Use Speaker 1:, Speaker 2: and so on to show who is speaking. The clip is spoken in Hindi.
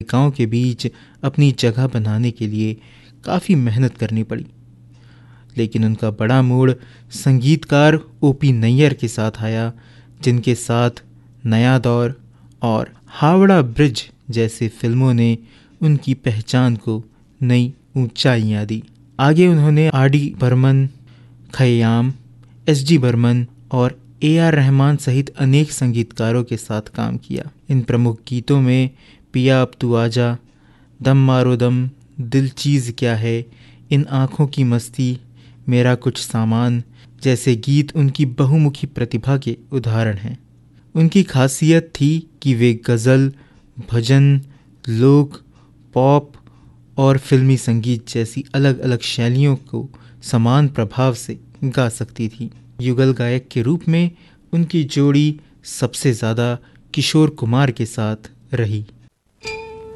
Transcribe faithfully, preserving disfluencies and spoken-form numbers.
Speaker 1: गांव के बीच अपनी जगह बनाने के लिए काफ़ी मेहनत करनी पड़ी। लेकिन उनका बड़ा मोड़ संगीतकार ओपी नैयर के साथ आया, जिनके साथ नया दौर और हावड़ा ब्रिज जैसे फिल्मों ने उनकी पहचान को नई ऊंचाइयां दी। आगे उन्होंने R D Burman, Khayyam, S D Burman और ए आर रहमान सहित अनेक संगीतकारों के साथ काम किया। इन प्रमुख गीतों में पिया अब तू आजा, दम मारो दम, दिल चीज़ क्या है, इन आँखों की मस्ती, मेरा कुछ सामान जैसे गीत उनकी बहुमुखी प्रतिभा के उदाहरण हैं। उनकी खासियत थी कि वे गज़ल, भजन, लोक, पॉप और फिल्मी संगीत जैसी अलग अलग शैलियों को समान प्रभाव से गा सकती थी। युगल गायक के रूप में उनकी जोड़ी सबसे ज़्यादा किशोर कुमार के साथ रही।